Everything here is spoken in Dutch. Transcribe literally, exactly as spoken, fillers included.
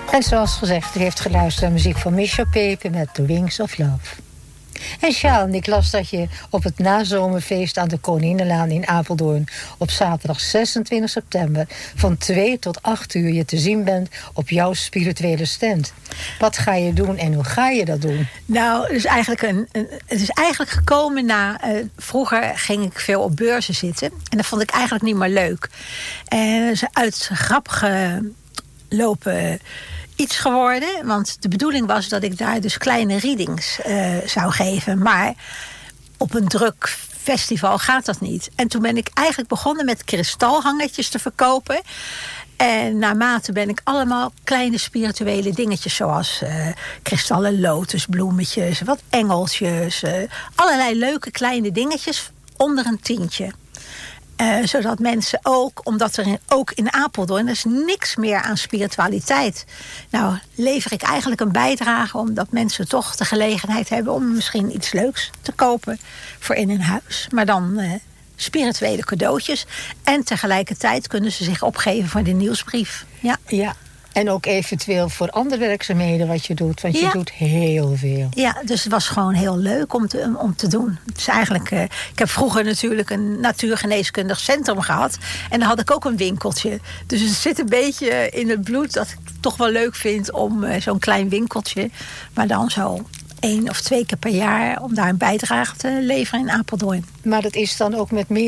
En zoals gezegd, u heeft geluisterd naar muziek van Misha Pepe met The Wings of Love. En Sjaal, ik las dat je op het nazomerfeest aan de Koninginnelaan in Apeldoorn op zaterdag zesentwintig september van twee tot acht uur je te zien bent op jouw spirituele stand. Wat ga je doen en hoe ga je dat doen? Nou, het is eigenlijk, een, een, het is eigenlijk gekomen na... Uh, vroeger ging ik veel op beurzen zitten en dat vond ik eigenlijk niet meer leuk. En dat is uit grap gelopen... iets geworden, want de bedoeling was dat ik daar dus kleine readings uh, zou geven. Maar op een druk festival gaat dat niet. En toen ben ik eigenlijk begonnen met kristalhangertjes te verkopen. En naarmate ben ik allemaal kleine spirituele dingetjes... zoals uh, kristallen lotusbloemetjes, wat engeltjes... Uh, allerlei leuke kleine dingetjes onder een tientje. Uh, zodat mensen ook, omdat er in, ook in Apeldoorn... er is niks meer aan spiritualiteit. Nou, lever ik eigenlijk een bijdrage... omdat mensen toch de gelegenheid hebben... om misschien iets leuks te kopen voor in hun huis. Maar dan uh, spirituele cadeautjes. En tegelijkertijd kunnen ze zich opgeven voor de nieuwsbrief. Ja. Ja. En ook eventueel voor andere werkzaamheden wat je doet. Want je ja. doet heel veel. Ja, dus het was gewoon heel leuk om te, om te doen. Het is eigenlijk, uh, ik heb vroeger natuurlijk een natuurgeneeskundig centrum gehad. En dan had ik ook een winkeltje. Dus het zit een beetje in het bloed dat ik het toch wel leuk vind om uh, zo'n klein winkeltje. Maar dan zo één of twee keer per jaar om daar een bijdrage te leveren in Apeldoorn. Maar dat is dan ook met meer